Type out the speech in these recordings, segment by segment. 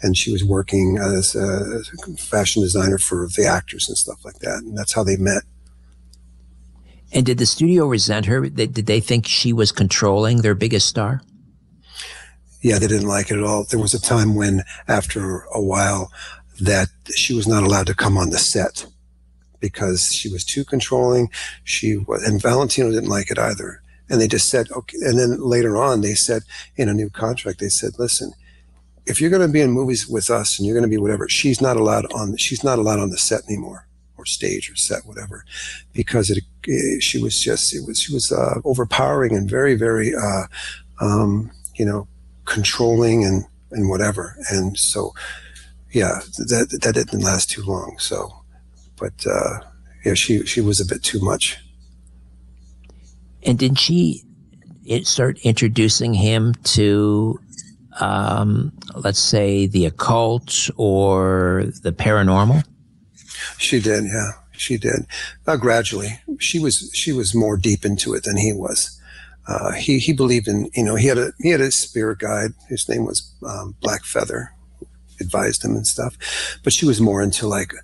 and she was working as a fashion designer for the actors and stuff like that. And that's how they met. And did the studio resent her? Did they think she was controlling their biggest star? Yeah, they didn't like it at all. There was a time when, after a while, that she was not allowed to come on the set because she was too controlling. And Valentino didn't like it either. And they just said, okay. And then later on, they said in a new contract, they said, listen, if you're going to be in movies with us and you're going to be whatever, she's not allowed on the set anymore, or stage or set, whatever, because she was overpowering and very, very, controlling and whatever. And so, yeah, that didn't last too long. So, but, she was a bit too much. And did she start introducing him to, let's say, the occult or the paranormal? She did, yeah, she did. Gradually, she was more deep into it than he was. He believed in, he had a spirit guide. His name was Black Feather, advised him and stuff. But she was more into like,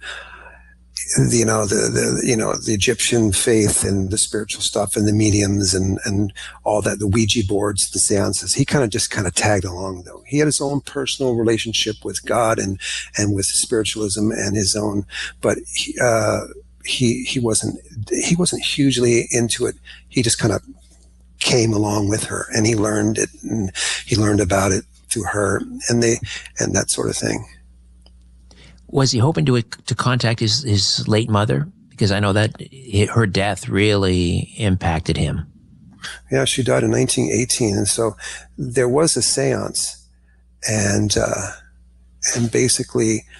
the Egyptian faith and the spiritual stuff and the mediums and all that, the Ouija boards, the seances. He kind of tagged along though. He had his own personal relationship with God and with spiritualism and his own, but he wasn't hugely into it. He just kind of came along with her, and he learned it, and he learned about it through her and that sort of thing. Was he hoping to contact his late mother? Because I know that her death really impacted him. Yeah, she died in 1918, and so there was a seance, and basically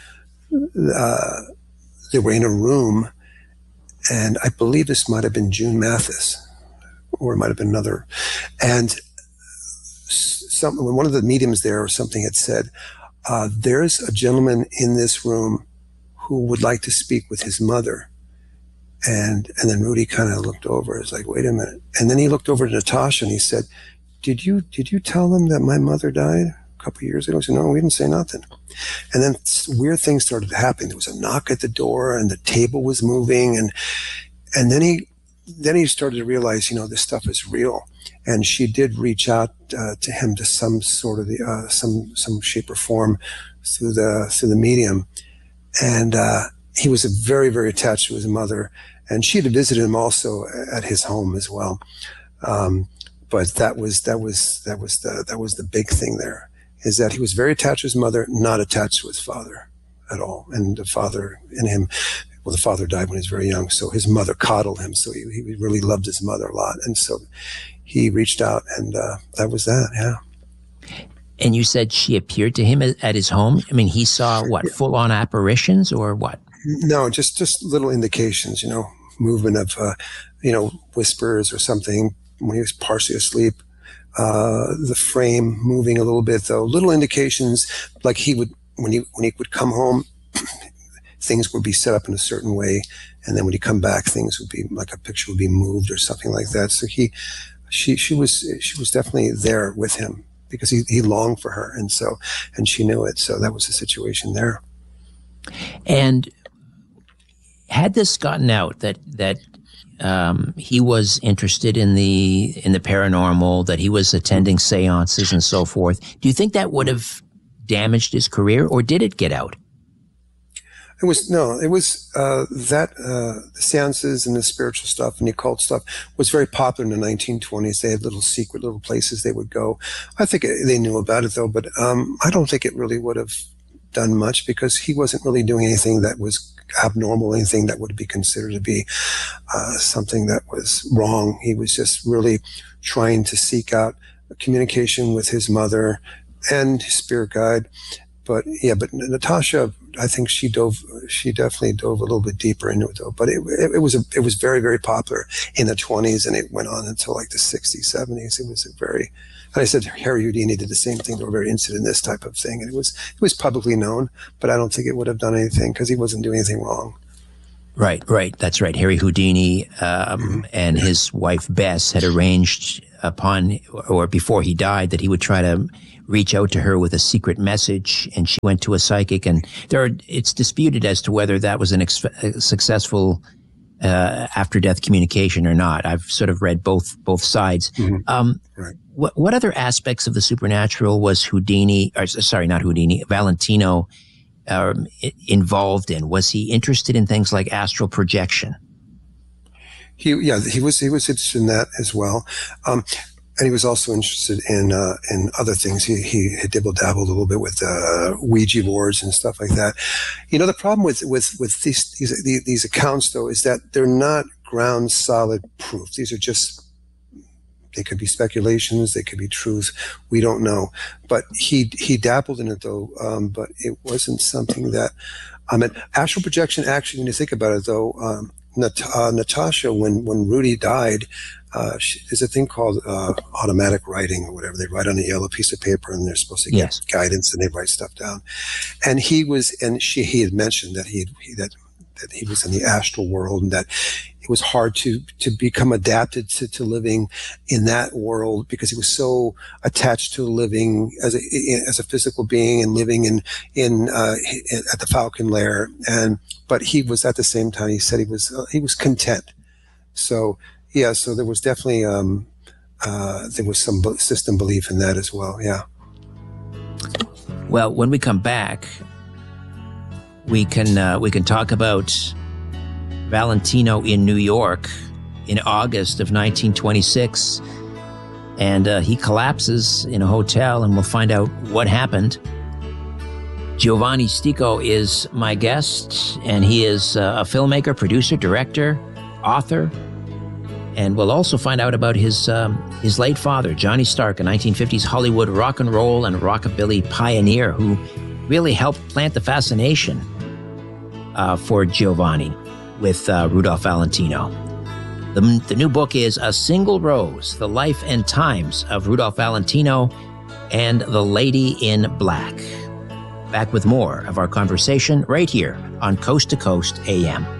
they were in a room, and I believe this might have been June Mathis, or it might have been another, and one of the mediums there or something had said, there's a gentleman in this room who would like to speak with his mother. And then Rudy kind of looked over. It's like, wait a minute. And then he looked over to Natasha and he said, did you tell them that my mother died a couple of years ago? He said, no, we didn't say nothing. And then weird things started happening. There was a knock at the door and the table was moving. And then he started to realize, this stuff is real. And she did reach out to him to some sort of some shape or form through the medium, and he was very, very attached to his mother, and she had visited him also at his home as well. But that was the big thing there, is that he was very attached to his mother, not attached to his father at all, and the father in him. Well, the father died when he was very young, so his mother coddled him. So he really loved his mother a lot, and so he reached out, and that was that. Yeah. And you said she appeared to him at his home. I mean, he saw what, full-on apparitions, or what? No, just little indications. Movement of whispers or something when he was partially asleep. The frame moving a little bit, though. Little indications, like he would when he would come home. Things would be set up in a certain way, and then when he come back, things would be like a picture would be moved or something like that. So she was definitely there with him because he longed for her, and she knew it. So that was the situation there. And had this gotten out that he was interested in the paranormal, that he was attending seances and so forth, do you think that would have damaged his career, or did it get out? The seances and the spiritual stuff and the occult stuff was very popular in the 1920s. They had little secret little places they would go. I think they knew about it though, but I don't think it really would have done much because he wasn't really doing anything that was abnormal, anything that would be considered to be something that was wrong. He was just really trying to seek out a communication with his mother and his spirit guide. But Natasha, I think she definitely dove a little bit deeper into it though. But it was very, very popular in the 20s, and it went on until like the 60s, 70s. It was and I said Harry Houdini did the same thing. They were very interested in this type of thing, and it was publicly known. But I don't think it would have done anything because he wasn't doing anything wrong. Right. That's right. Harry Houdini and his wife Bess had arranged upon or before he died that he would try to reach out to her with a secret message, and she went to a psychic. And it's disputed as to whether that was a successful after-death communication or not. I've sort of read both sides. Mm-hmm. Right. What other aspects of the supernatural was Valentino involved in? Was he interested in things like astral projection? He was interested in that as well. And he was also interested in other things. He had dibble-dabbled a little bit with Ouija boards and stuff like that. The problem with these accounts, though, is that they're not ground solid proof. These are just, they could be speculations, they could be truth. We don't know. But he dabbled in it, though. But it wasn't something that, astral projection, actually, when you think about it, though, Natasha, when Rudy died, there's a thing called automatic writing or whatever. They write on a yellow piece of paper and they're supposed to get guidance, and they write stuff down. And he had mentioned that he was in the astral world, and that it was hard to become adapted to living in that world because he was so attached to living as a physical being and living in at the Falcon Lair. But he was, at the same time, he said he was content. So yeah, so there was definitely there was some system belief in that as well. Yeah. Well, when we come back, we can talk about Valentino in New York in August of 1926, and he collapses in a hotel, and we'll find out what happened. Giovanni Stico is my guest, and he is a filmmaker, producer, director, author, and we'll also find out about his late father, Johnny Stark, a 1950s Hollywood rock and roll and rockabilly pioneer who really helped plant the fascination for Giovanni with Rudolph Valentino. The new book is A Single Rose, The Life and Times of Rudolph Valentino and the Lady in Black. Back with more of our conversation right here on Coast to Coast AM.